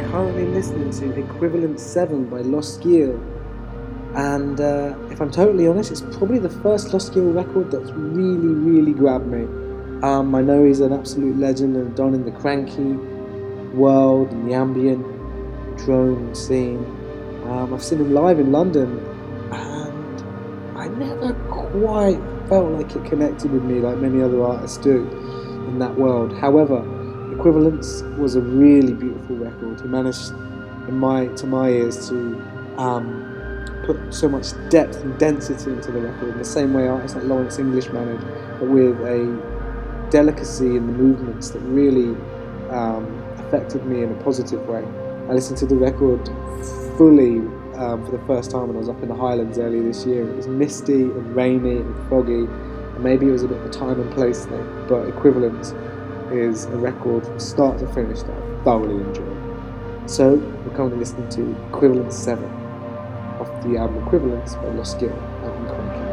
currently listening to Equivalent 7 by Lost Gear. And if I'm totally honest, it's probably the first Lost Gear record that's really grabbed me. I know he's an absolute legend and done in the cranky world and the ambient drone scene. I've seen him live in London, and I never quite felt like it connected with me like many other artists do in that world. However, Equivalence was a really beautiful record. He managed, to my ears, to put so much depth and density into the record in the same way artists like Lawrence English managed, but with a delicacy in the movements that really affected me in a positive way. I listened to the record fully for the first time when I was up in the Highlands earlier this year. It was misty and rainy and foggy, and maybe it was a bit of a time and place thing, but Equivalent is a record from start to finish that I thoroughly enjoy. So we're currently listening to Equivalent 7 off the album Equivalence by Lost Gear.